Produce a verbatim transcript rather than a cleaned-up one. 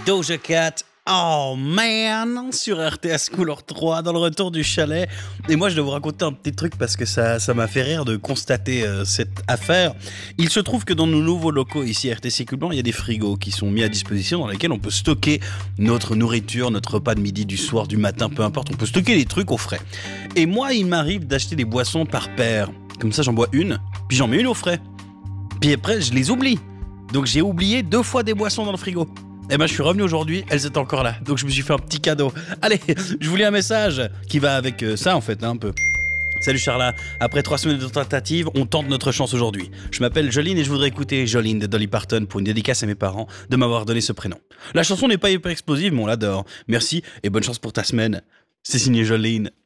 Doja Cat. Oh man, sur R T S Couleur trois, dans le retour du chalet. Et moi je dois vous raconter un petit truc parce que ça, ça m'a fait rire de constater euh, cette affaire. Il se trouve que dans nos nouveaux locaux ici à R T C Couleur, il y a des frigos qui sont mis à disposition dans lesquels on peut stocker notre nourriture, notre repas de midi, du soir, du matin, peu importe. On peut stocker des trucs au frais. Et moi il m'arrive d'acheter des boissons par paire. Comme ça j'en bois une, puis j'en mets une au frais. Puis après je les oublie. Donc j'ai oublié deux fois des boissons dans le frigo. Eh ben je suis revenu aujourd'hui, elles étaient encore là, donc je me suis fait un petit cadeau. Allez, je vous lis un message qui va avec ça en fait, hein, un peu. Salut Charla, après trois semaines de tentative, on tente notre chance aujourd'hui. Je m'appelle Jolene et je voudrais écouter Jolene de Dolly Parton pour une dédicace à mes parents de m'avoir donné ce prénom. La chanson n'est pas hyper explosive mais on l'adore. Merci et bonne chance pour ta semaine. C'est signé Jolene.